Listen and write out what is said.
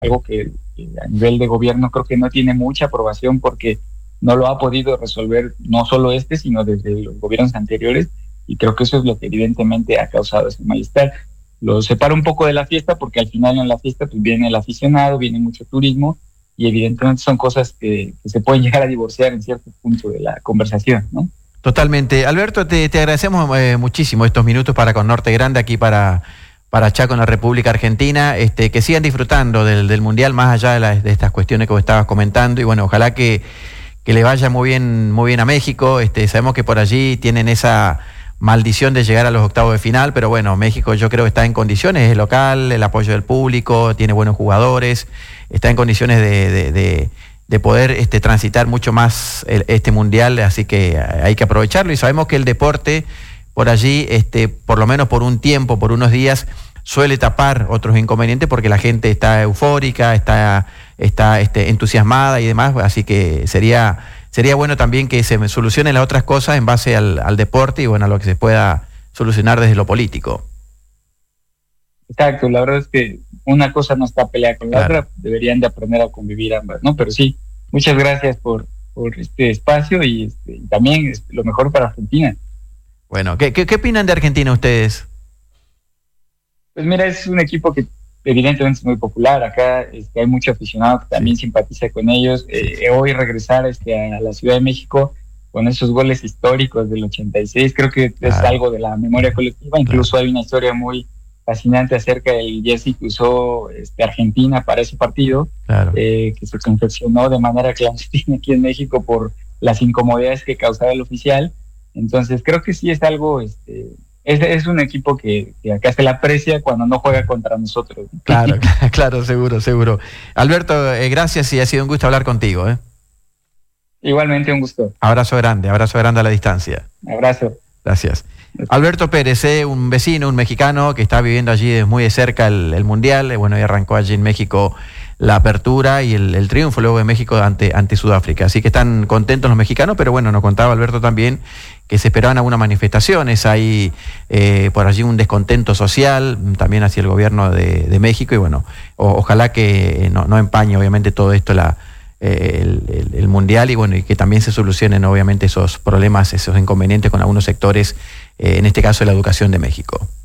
algo que a nivel de gobierno creo que no tiene mucha aprobación porque no lo ha podido resolver no solo sino desde los gobiernos anteriores, y creo que eso es lo que evidentemente ha causado ese malestar. Lo separa un poco de la fiesta porque al final en la fiesta pues viene el aficionado, viene mucho turismo, y evidentemente son cosas que se pueden llegar a divorciar en cierto punto de la conversación, ¿no? Totalmente. Alberto, te agradecemos muchísimo estos minutos para con Norte Grande, aquí para Chaco, en la República Argentina, que sigan disfrutando del Mundial, más allá de estas cuestiones que vos estabas comentando, y bueno, ojalá que le vaya muy bien a México. Sabemos que por allí tienen esa maldición de llegar a los octavos de final, pero bueno, México yo creo que está en condiciones, es local, el apoyo del público, tiene buenos jugadores, está en condiciones de poder transitar mucho más este Mundial, así que hay que aprovecharlo, y sabemos que el deporte por allí, por lo menos por un tiempo, por unos días, suele tapar otros inconvenientes porque la gente está eufórica, está entusiasmada y demás, así que sería bueno también que se solucionen las otras cosas en base al deporte y bueno, a lo que se pueda solucionar desde lo político. Exacto, la verdad es que una cosa no está peleada con la otra, deberían de aprender a convivir ambas, ¿no? Pero sí, muchas gracias por este espacio y también lo mejor para Argentina. Bueno, ¿qué opinan de Argentina ustedes? Pues mira, es un equipo que evidentemente es muy popular. Acá hay mucho aficionado que también simpatiza con ellos. Hoy regresar a la Ciudad de México con esos goles históricos del 86, creo que es algo de la memoria colectiva. Incluso hay una historia muy fascinante acerca del jersey que usó Argentina para ese partido, que se confeccionó de manera clandestina aquí en México por las incomodidades que causaba el oficial. Entonces creo que sí es algo, es un equipo que acá se le aprecia cuando no juega contra nosotros. Claro, seguro. Alberto, gracias y ha sido un gusto hablar contigo. Igualmente un gusto. Abrazo grande a la distancia. Abrazo. Gracias. Alberto Pérez, un vecino, un mexicano que está viviendo allí muy de cerca el Mundial, bueno, y arrancó allí en México la apertura y el triunfo luego de México ante Sudáfrica. Así que están contentos los mexicanos, pero bueno, nos contaba Alberto también que se esperaban algunas manifestaciones, hay por allí un descontento social también hacia el gobierno de México, y bueno, ojalá que no empañe obviamente todo esto el Mundial, y bueno, y que también se solucionen obviamente esos problemas, esos inconvenientes con algunos sectores, en este caso de la educación de México.